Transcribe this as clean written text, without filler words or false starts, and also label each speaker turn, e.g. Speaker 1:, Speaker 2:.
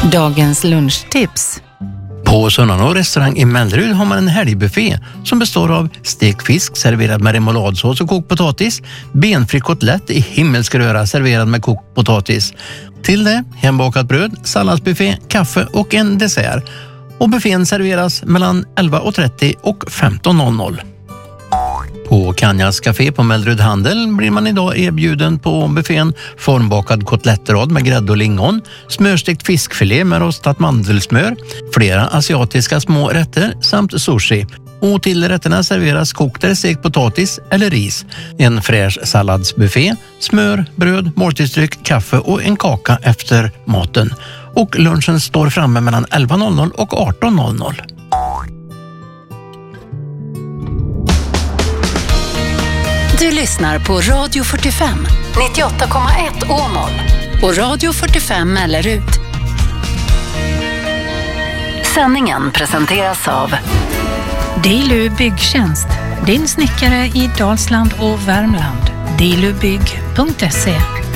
Speaker 1: Dagens lunchtips.
Speaker 2: På Sunnanå restaurang i Mellerud har man en helgbuffé som består av stekfisk serverad med remouladsås och kokt potatis, benfri kotlett i himmelsk röra serverad med kokt potatis. Till det hembakat bröd, salladsbuffé, kaffe och en dessert. Och buffén serveras mellan 11.30 och 15.00. På Kanjas Café på Mellerud Handel blir man idag erbjuden på buffén formbakad kotlettrad med grädde och lingon, smörstekt fiskfilé med rostat mandelsmör, flera asiatiska små rätter samt sushi. Och till rätterna serveras kokt eller stekt potatis eller ris, en fräsch salladsbuffé, smör, bröd, måltidsdryck, kaffe och en kaka efter maten. Och lunchen står framme mellan 11.00 och 18.00.
Speaker 1: Du lyssnar på Radio 45, 98,1 Åmål och Radio 45 Mellerud. Sändningen presenteras av Dilu Byggtjänst, din snickare i Dalsland och Värmland. dilubygg.se